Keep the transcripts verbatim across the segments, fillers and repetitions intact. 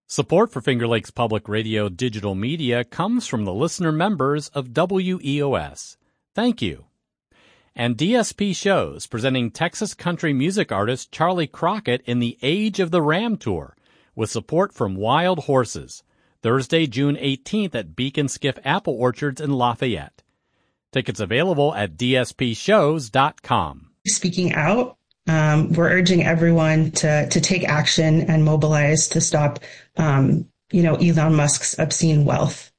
Support for Finger Lakes Public Radio digital media comes from the listener members of W E O S. Thank you. And D S P Shows, presenting Texas country music artist Charlie Crockett in the Age of the Ram Tour, with support from Wild Horses, Thursday, June eighteenth at Beacon Skiff Apple Orchards in Lafayette. Tickets available at d s p shows dot com. Speaking out, um, we're urging everyone to to take action and mobilize to stop, um, you know, Elon Musk's obscene wealth.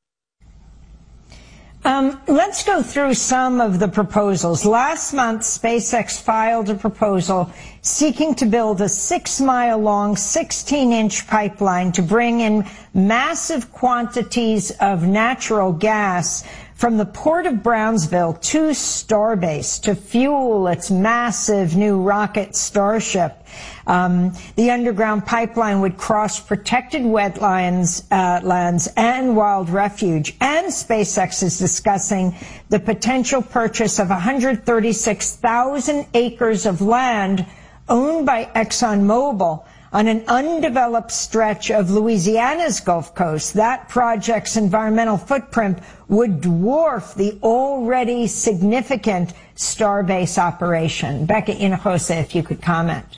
Um, let's go through some of the proposals. Last month, SpaceX filed a proposal seeking to build a six-mile-long, sixteen-inch pipeline to bring in massive quantities of natural gas from the port of Brownsville to Starbase to fuel its massive new rocket Starship. Um, the underground pipeline would cross protected wetlands uh, lands and wild refuge. And SpaceX is discussing the potential purchase of one hundred thirty-six thousand acres of land owned by ExxonMobil on an undeveloped stretch of Louisiana's Gulf Coast. That project's environmental footprint would dwarf the already significant Starbase operation. Becca Hinojosa, if you could comment.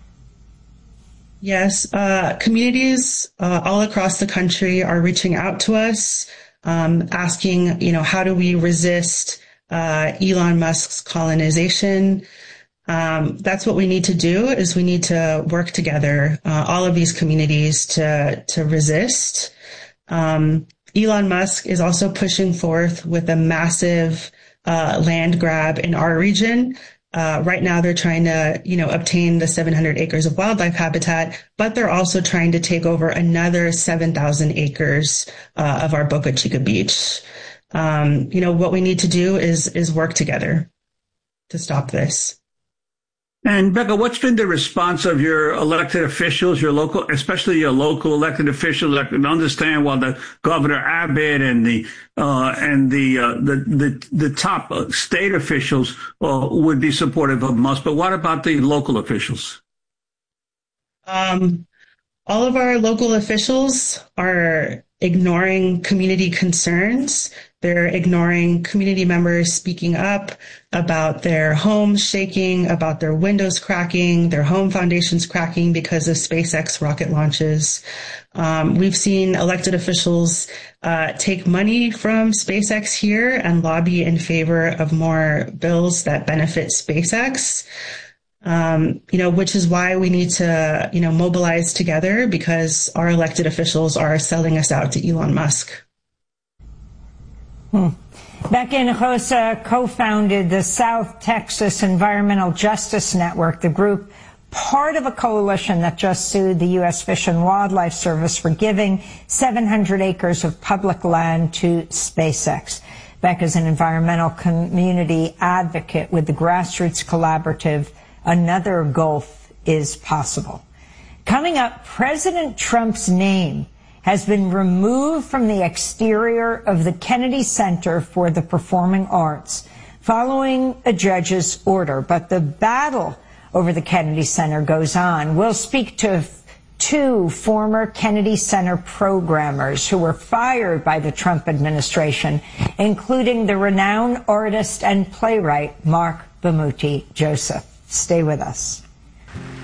Yes, uh, communities uh, all across the country are reaching out to us, um, asking, you know, how do we resist uh, Elon Musk's colonization? Um, that's what we need to do, is we need to work together, uh, all of these communities to to resist. Um, Elon Musk is also pushing forth with a massive uh, land grab in our region. Uh, right now, they're trying to, you know, obtain the seven hundred acres of wildlife habitat, but they're also trying to take over another seven thousand acres uh, of our Boca Chica beach. Um, you know, what we need to do is is work together to stop this. And Becca, what's been the response of your elected officials, your local, especially your local elected officials? I can understand while the Governor Abbott and the uh, and the, uh, the the the top state officials uh, would be supportive of Musk, but what about the local officials? Um, all of our local officials are ignoring community concerns. They're ignoring community members speaking up about their homes shaking, about their windows cracking, their home foundations cracking because of SpaceX rocket launches. Um, we've seen elected officials uh, take money from SpaceX here and lobby in favor of more bills that benefit SpaceX. Um, you know, which is why we need to, you know, mobilize together, because our elected officials are selling us out to Elon Musk. Hmm. Becca Hinojosa co-founded the South Texas Environmental Justice Network, the group part of a coalition that just sued the U S Fish and Wildlife Service for giving seven hundred acres of public land to SpaceX. Becca's an environmental community advocate with the Grassroots Collaborative. Another Gulf is possible. Coming up, President Trump's name has been removed from the exterior of the Kennedy Center for the Performing Arts following a judge's order. But the battle over the Kennedy Center goes on. We'll speak to two former Kennedy Center programmers who were fired by the Trump administration, including the renowned artist and playwright Mark Bamuthi Joseph. Stay with us.